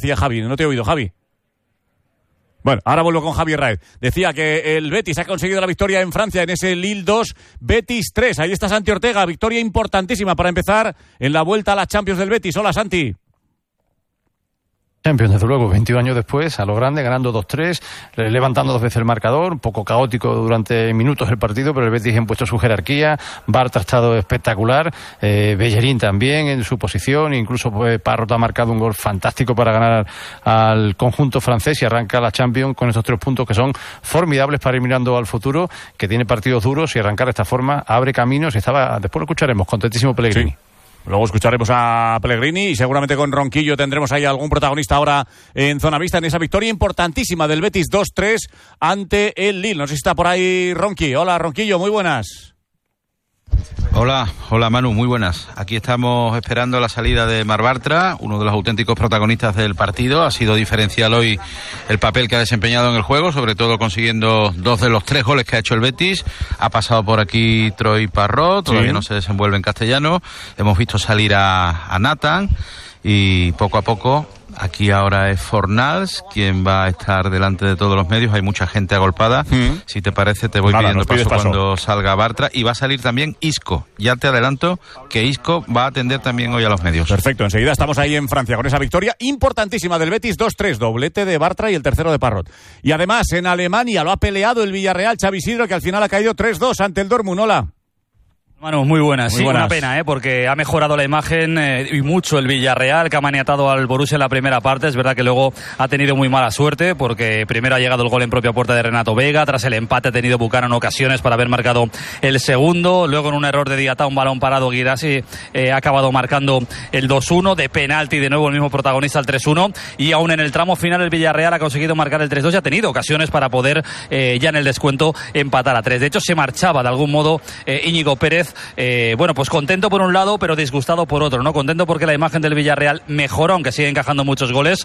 Decía Javi, no te he oído, Javi. Bueno, ahora vuelvo con Javier Raez. Decía que el Betis ha conseguido la victoria en Francia en ese Lille 2, Betis 3. Ahí está Santi Ortega, victoria importantísima para empezar en la vuelta a la Champions del Betis. Hola, Santi. Champions, desde luego, 21 años después, a lo grande, ganando 2-3, levantando 2 veces el marcador, un poco caótico durante minutos el partido, pero el Betis ha impuesto su jerarquía. Bartra ha estado espectacular, Bellerín también en su posición, incluso Parrot ha marcado un gol fantástico para ganar al conjunto francés y arranca la Champions con estos 3 puntos que son formidables para ir mirando al futuro, que tiene partidos duros y arrancar de esta forma abre caminos. Después lo escucharemos, contentísimo Pellegrini. Sí. Luego escucharemos a Pellegrini y seguramente con Ronquillo tendremos ahí algún protagonista ahora en Zona Vista en esa victoria importantísima del Betis 2-3 ante el Lille. No sé si está por ahí Ronqui. Hola, Ronquillo, muy buenas. Hola Manu, muy buenas. Aquí estamos esperando la salida de Marc Bartra, uno de los auténticos protagonistas del partido. Ha sido diferencial hoy el papel que ha desempeñado en el juego, sobre todo consiguiendo 2 de los 3 goles que ha hecho el Betis. Ha pasado por aquí Troy Parrot, todavía no se desenvuelve en castellano. Hemos visto salir a Nathan y poco a poco... Aquí ahora es Fornals quien va a estar delante de todos los medios. Hay mucha gente agolpada. Si te parece, te voy pidiendo paso cuando salga Bartra. Y va a salir también Isco. Ya te adelanto que Isco va a atender también hoy a los medios. Perfecto, enseguida estamos ahí en Francia con esa victoria importantísima del Betis 2-3, doblete de Bartra y el tercero de Parrot. Y además en Alemania lo ha peleado el Villarreal, Xavi Isidro, que al final ha caído 3-2 ante el Dortmund. Hola. Bueno, muy buenas. Sí, una pena, porque ha mejorado la imagen y mucho el Villarreal, que ha maniatado al Borussia en la primera parte. Es verdad que luego ha tenido muy mala suerte, porque primero ha llegado el gol en propia puerta de Renato Vega, tras el empate ha tenido Buchanan ocasiones para haber marcado el segundo, luego en un error de Diatá, un balón parado, Guirassi ha acabado marcando el 2-1, de penalti de nuevo el mismo protagonista, el 3-1, y aún en el tramo final el Villarreal ha conseguido marcar el 3-2 y ha tenido ocasiones para poder ya en el descuento empatar a 3. De hecho, se marchaba de algún modo Íñigo Pérez, bueno, pues contento por un lado, pero disgustado por otro, ¿no? Contento porque la imagen del Villarreal mejora, aunque sigue encajando muchos goles,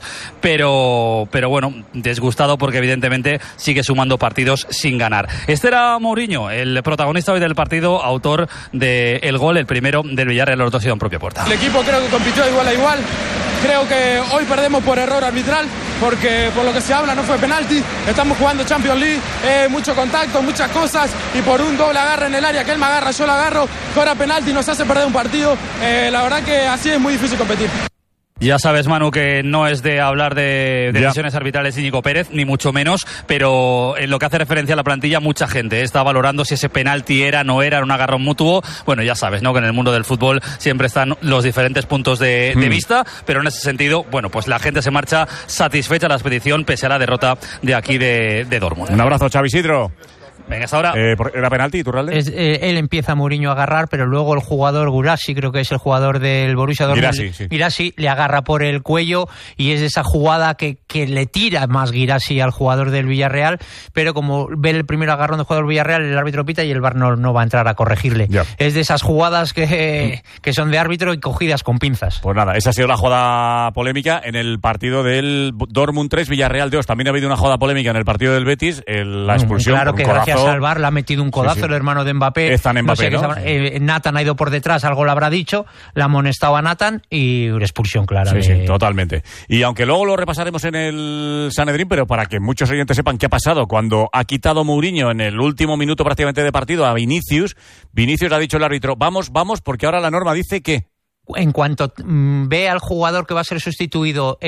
pero bueno, disgustado porque evidentemente sigue sumando partidos sin ganar. Este era Mourinho, el protagonista hoy del partido, autor del gol, el primero del Villarreal, los dos ha sido en propia puerta. El equipo creo que compitió de igual a igual. Creo que hoy perdemos por error arbitral, porque por lo que se habla no fue penalti. Estamos jugando Champions League, mucho contacto, muchas cosas, y por un doble agarre en el área, que él me agarra, yo lo agarro, fuera penalti, nos hace perder un partido. La verdad que así es muy difícil competir. Ya sabes, Manu, que no es de hablar de decisiones arbitrales Íñigo Pérez, ni mucho menos, pero en lo que hace referencia a la plantilla, mucha gente está valorando si ese penalti era, no era, un agarrón mutuo. Bueno, ya sabes, ¿no?, que en el mundo del fútbol siempre están los diferentes puntos de vista, pero en ese sentido, bueno, pues la gente se marcha satisfecha de la expedición pese a la derrota de aquí de Dortmund. Un abrazo, Xavi Isidro. Venga, hasta ahora. ¿Era penalti, Iturralde? Él empieza a Mourinho a agarrar, pero luego el jugador Guirassy, creo que es el jugador del Borussia Dortmund, Guirassy le agarra por el cuello y es esa jugada que le tira más Guirassy al jugador del Villarreal, pero como ve el primer agarrón del jugador del Villarreal, el árbitro pita y el VAR no va a entrar a corregirle. Ya. Es de esas jugadas que son de árbitro y cogidas con pinzas. Pues nada, esa ha sido la jugada polémica en el partido del Dortmund 3, Villarreal 2. También ha habido una jugada polémica en el partido del Betis, la expulsión. Claro que gracias al VAR le ha metido un codazo el hermano de Mbappé. Mbappé, ¿no? Nathan ha ido por detrás, algo le habrá dicho, le ha amonestado a Nathan y una expulsión clara. Sí, totalmente. Y aunque luego lo repasaremos en el Sanedrín, pero para que muchos oyentes sepan qué ha pasado cuando ha quitado Mourinho en el último minuto prácticamente de partido a Vinicius le ha dicho el árbitro, vamos, porque ahora la norma dice que... En cuanto ve al jugador que va a ser sustituido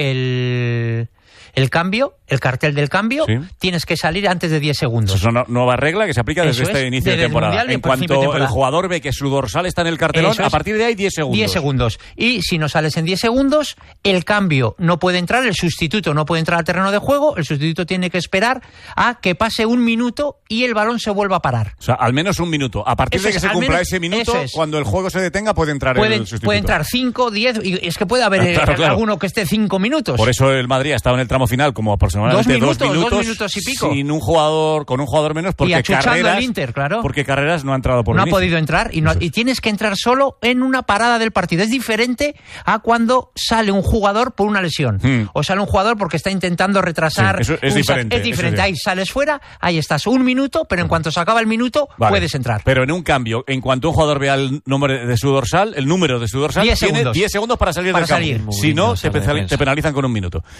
el cambio, el cartel del cambio, tienes que salir antes de 10 segundos. Es una nueva regla que se aplica desde este inicio de temporada. En cuanto el jugador ve que su dorsal está en el cartelón, a partir de ahí 10 segundos. 10 segundos. Y si no sales en 10 segundos, el cambio no puede entrar, el sustituto no puede entrar al terreno de juego, el sustituto tiene que esperar a que pase un minuto y el balón se vuelva a parar. O sea, al menos un minuto. A partir de que se cumpla ese minuto, cuando el juego se detenga, puede entrar el sustituto. Puede entrar 5, 10, y es que puede haber alguno que esté 5 minutos. Por eso el Madrid ha estado en el tramo final como aproximadamente 2 minutos y pico. Sin un jugador, con un jugador menos, porque Carreras no ha entrado por no ha podido entrar y tienes que entrar solo en una parada del partido. Es diferente a cuando sale un jugador por una lesión o sale un jugador porque está intentando retrasar. Eso es diferente. Es diferente. Ahí sales fuera, ahí estás un minuto, pero en cuanto se acaba el minuto puedes entrar. Pero en un cambio, en cuanto un jugador vea el número de su dorsal, tiene 10 segundos para salir del campo. Si no, te penalizan con un minuto.